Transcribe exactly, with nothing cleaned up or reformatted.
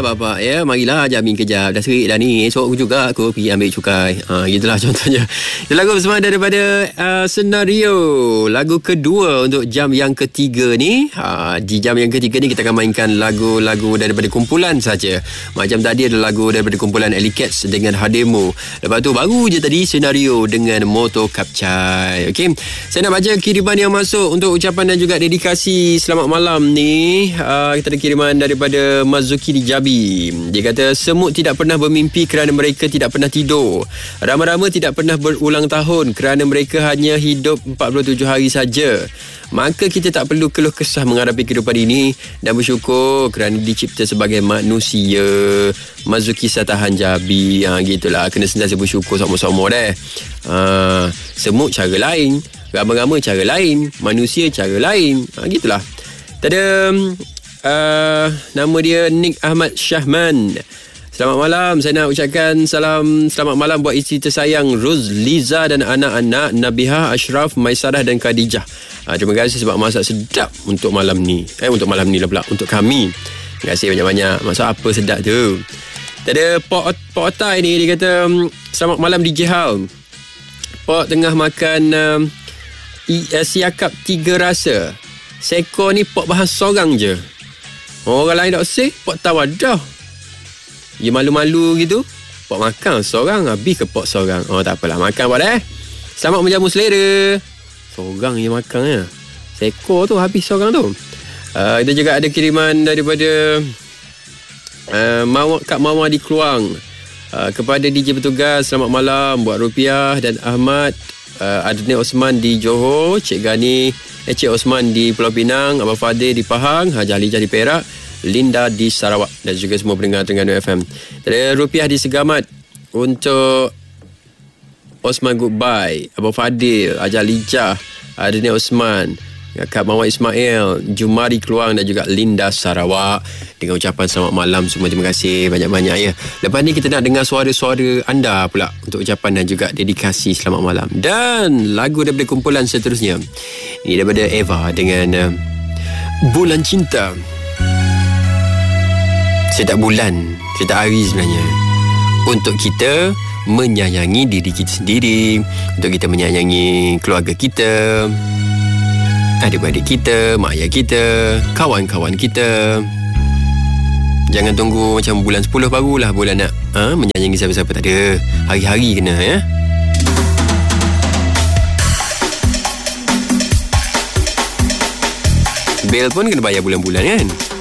bapak ya, marilah jamin kejap. Dah serik dah ni. Esok juga aku pergi ambil cukai. Ha, gitulah contohnya. Itu lagu bersama daripada uh, Senario. Lagu kedua untuk jam yang ketiga ni. Ha, di jam yang ketiga ni kita akan mainkan lagu-lagu daripada kumpulan saja. Macam tadi ada lagu daripada kumpulan Alley Cats dengan Hademu. Lepas tu baru je tadi Senario dengan Moto Kapcai. Okey. Saya nak baca kiriman yang masuk untuk ucapan dan juga dedikasi selamat malam ni. Uh, kita ada kiriman daripada Mazuki di Jabi. Dia kata semut tidak pernah bermimpi kerana mereka tidak pernah tidur. Rama-rama tidak pernah berulang tahun kerana mereka hanya hidup empat puluh tujuh hari saja. Maka kita tak perlu keluh kesah menghadapi kehidupan ini dan bersyukur kerana dicipta sebagai manusia. Mazuki Satahan Jabi. Ha, gitulah, kena sentiasa bersyukur sama-sama deh. Ha, semut cara lain, rama-rama cara lain, manusia cara lain. Ha, gitulah. Ada uh, nama dia Nick Ahmad Syahman. Selamat malam. Saya nak ucapkan salam selamat malam buat isteri tersayang Ruz, Liza dan anak-anak Nabihah, Ashraf, Maisarah dan Khadijah. Uh, terima kasih sebab masak sedap untuk malam ni. Eh untuk malam ni lah pula, untuk kami. Terima kasih banyak-banyak. Masak apa sedap tu. Ada Pak Pak Otai ni, dia kata selamat malam D J Hal. Pak tengah makan uh, siakap tiga rasa. Sekor ni Pak bahan seorang je. Orang lain tak say, Pak tawadah. Dia malu-malu gitu, Pak makan seorang, habis ke Pak seorang. Oh tak apalah, makan Pak dah. Selamat menjamu selera. Seorang je makan ya. Sekor tu habis seorang tu. Uh, kita juga ada kiriman daripada uh, Mawar, Kak Mawar di Keluang. Uh, kepada D J petugas, selamat malam buat Rupiah dan Ahmad. Uh, Adni Osman di Johor, Cik Gani, eh, Cik Osman di Pulau Pinang, Abang Fadil di Pahang, Haji Alijah di Perak, Linda di Sarawak dan juga semua pendengar Terengganu F M. Ada Rupiah di Segamat untuk Osman Goodbye, Abang Fadil, Haji Alijah, Adni Osman, Kak Mawar Ismail, Jumari Keluang dan juga Linda Sarawak. Dengan ucapan selamat malam semua, terima kasih banyak-banyak ya. Lepas ni kita nak dengar suara-suara anda pula untuk ucapan dan juga dedikasi selamat malam. Dan lagu daripada kumpulan seterusnya, ini daripada Eva dengan uh, Bulan Cinta. Setiap bulan, setiap hari sebenarnya, untuk kita menyayangi diri kita sendiri, untuk kita menyayangi keluarga kita, adik-adik kita, mak ayah kita, kawan-kawan kita. Jangan tunggu macam bulan sepuluh barulah bulan nak ha, menyayangi siapa-siapa. Tak ada. Hari-hari kena ya. Bil pun kena bayar bulan-bulan kan.